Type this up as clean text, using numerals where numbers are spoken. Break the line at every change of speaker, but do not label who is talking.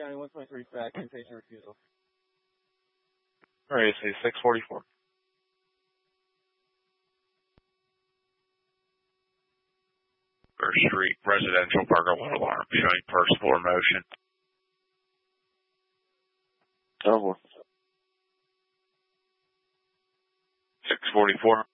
County 123 fact, patient refusal.
RAC 644. First Street, residential burglar alarm, showing first floor motion.
Oh,
644.